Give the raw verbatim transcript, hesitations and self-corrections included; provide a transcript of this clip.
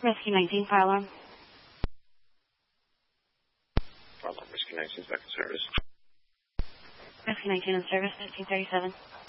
Rescue nineteen, fire alarm. Fire alarm, Rescue nineteen, back in service. Rescue nineteen in service, fifteen thirty-seven.